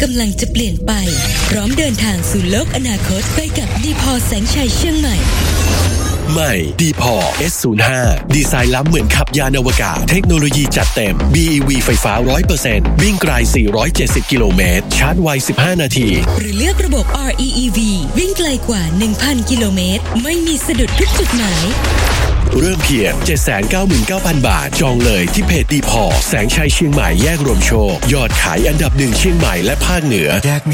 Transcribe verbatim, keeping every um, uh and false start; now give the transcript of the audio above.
กำลังจะเปลี่ยนไปพร้อมเดินทางสู่โลกอนาคตไปกับดีพอแสงชัยเชียงใหม่ใหม่ ดี พี โอ เอส ศูนย์ ห้า ดีไซน์ล้ำเหมือนขับยานอวกาศเทคโนโลยีจัดเต็ม บี อี วี ไฟฟ้า ร้อยเปอร์เซ็นต์ วิ่งไกลสี่ร้อยเจ็ดสิบกิโลเมตรชาร์จไวสิบห้านาทีหรือเลือกระบบ อาร์ อี อี วี วิ่งไกลกว่า หนึ่งพัน กิโลเมตรไม่มีสะดุดทุกจุดหมายเริ่มเพียง เจ็ดแสนเก้าหมื่นเก้าพัน บาทจองเลยที่เพจดีพอแสงชัยเชียงใหม่แยกรวมโชคยอดขายอันดับหนึ่งเชียงใหม่และภาคเหนือ